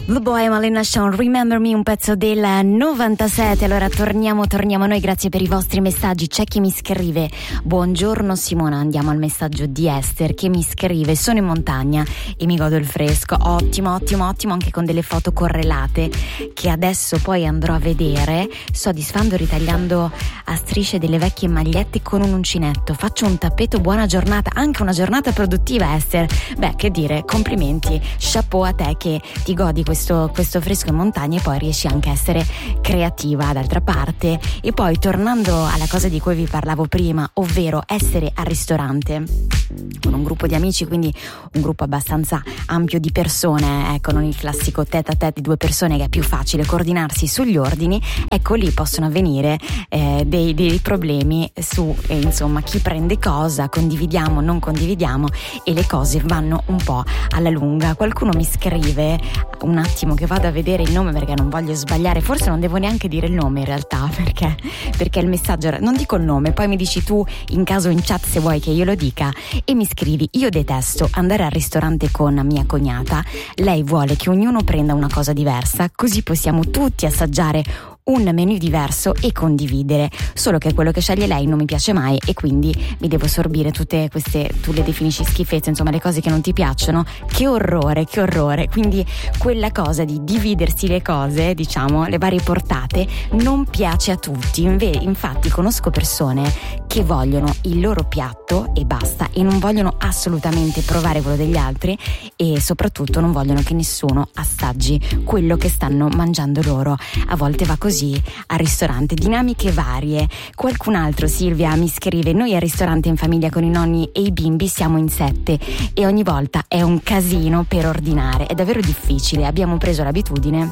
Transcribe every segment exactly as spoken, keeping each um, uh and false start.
The Boy, Malena Sean, Remember Me, un pezzo del novantasette. Allora torniamo, torniamo a noi, grazie per i vostri messaggi. C'è chi mi scrive: buongiorno Simona, andiamo al messaggio di Esther che mi scrive: sono in montagna e mi godo il fresco. Ottimo, ottimo, ottimo, anche con delle foto correlate che adesso poi andrò a vedere. Sto disfando ritagliando a strisce delle vecchie magliette con un uncinetto. Faccio un tappeto, buona giornata, anche una giornata produttiva Esther. Beh, che dire, complimenti, chapeau a te che ti godi questo Questo, questo fresco in montagna e poi riesci anche a essere creativa d'altra parte. E poi tornando alla cosa di cui vi parlavo prima, ovvero essere al ristorante con un gruppo di amici, quindi un gruppo abbastanza ampio di persone, ecco, non il classico tête à tête di due persone che è più facile coordinarsi sugli ordini, ecco lì possono avvenire eh, dei, dei problemi su eh, insomma chi prende cosa, condividiamo, non condividiamo, e le cose vanno un po' alla lunga. Qualcuno mi scrive, un attimo che vado a vedere il nome perché non voglio sbagliare, forse non devo neanche dire il nome in realtà perché, perché il messaggio era, non dico il nome, poi mi dici tu in caso in chat se vuoi che io lo dica, e mi scrivi: io detesto andare al ristorante con mia cognata, lei vuole che ognuno prenda una cosa diversa così possiamo tutti assaggiare un menù diverso e condividere, solo che quello che sceglie lei non mi piace mai e quindi mi devo sorbire tutte queste, tu le definisci schifezze, insomma le cose che non ti piacciono. Che orrore, che orrore. Quindi quella cosa di dividersi le cose, diciamo le varie portate, non piace a tutti. Inve- infatti conosco persone che vogliono il loro piatto e basta, e non vogliono assolutamente provare quello degli altri, e soprattutto non vogliono che nessuno assaggi quello che stanno mangiando loro. A volte va così al ristorante, dinamiche varie. Qualcun altro, Silvia, mi scrive: noi al ristorante in famiglia con i nonni e i bimbi siamo in sette e ogni volta è un casino per ordinare, è davvero difficile. Abbiamo preso l'abitudine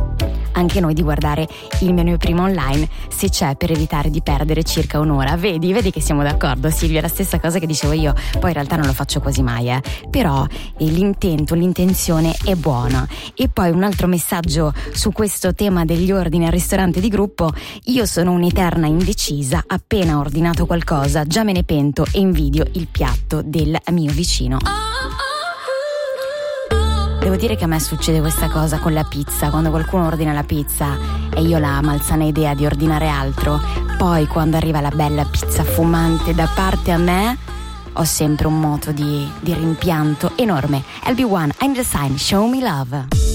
anche noi di guardare il menù prima online se c'è, per evitare di perdere circa un'ora. Vedi, vedi che siamo d'accordo, Silvia, la stessa cosa che dicevo io. Poi in realtà non lo faccio quasi mai, eh. Però eh, l'intento, l'intenzione è buona. E poi un altro messaggio su questo tema degli ordini al ristorante di gruppo: io sono un'eterna indecisa, appena ho ordinato qualcosa già me ne pento e invidio il piatto del mio vicino. Devo dire che a me succede questa cosa con la pizza, quando qualcuno ordina la pizza e io la malsana idea di ordinare altro, poi quando arriva la bella pizza fumante da parte a me ho sempre un moto di, di rimpianto enorme. L B one, I'm the sign, show me love.